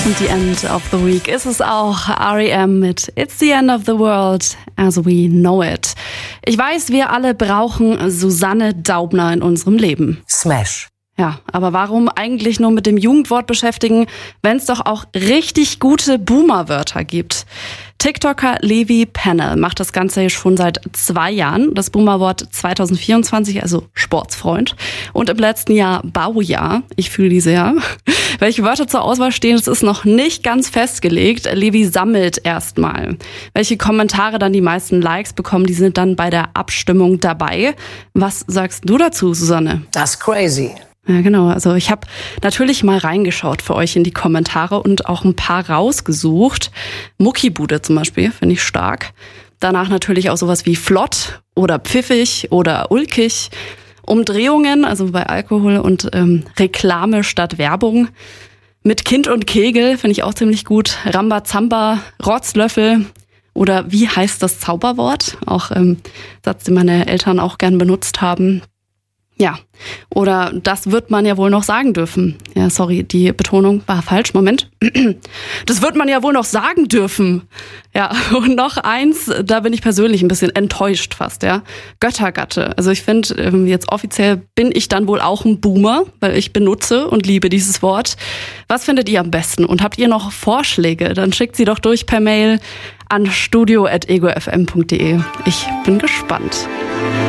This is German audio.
Und the end of the week ist es auch. R.E.M. mit It's the end of the world as we know it. Ich weiß, wir alle brauchen Susanne Daubner in unserem Leben. Smash. Ja, aber warum eigentlich nur mit dem Jugendwort beschäftigen, wenn es doch auch richtig gute Boomer-Wörter gibt? TikToker Levi Pennell macht das Ganze schon seit 2 Jahren. Das Boomer-Wort 2024, also Sportsfreund. Und im letzten Jahr Baujahr. Ich fühle die sehr. Welche Wörter zur Auswahl stehen, das ist noch nicht ganz festgelegt. Levi sammelt erstmal. Welche Kommentare dann die meisten Likes bekommen, die sind dann bei der Abstimmung dabei. Was sagst du dazu, Susanne? Das ist crazy. Ja, genau. Also ich habe natürlich mal reingeschaut für euch in die Kommentare und auch ein paar rausgesucht. Muckibude zum Beispiel, finde ich stark. Danach natürlich auch sowas wie flott oder pfiffig oder ulkig. Umdrehungen, also bei Alkohol und Reklame statt Werbung. Mit Kind und Kegel finde ich auch ziemlich gut. Rambazamba, Rotzlöffel oder wie heißt das Zauberwort? Auch Satz, den meine Eltern auch gern benutzt haben. Ja, oder das wird man ja wohl noch sagen dürfen. Ja, sorry, die Betonung war falsch. Moment. Das wird man ja wohl noch sagen dürfen. Ja, und noch eins, da bin ich persönlich ein bisschen enttäuscht fast, ja. Göttergatte. Also ich finde, jetzt offiziell bin ich dann wohl auch ein Boomer, weil ich benutze und liebe dieses Wort. Was findet ihr am besten? Und habt ihr noch Vorschläge? Dann schickt sie doch durch per Mail an studio@egofm.de. Ich bin gespannt.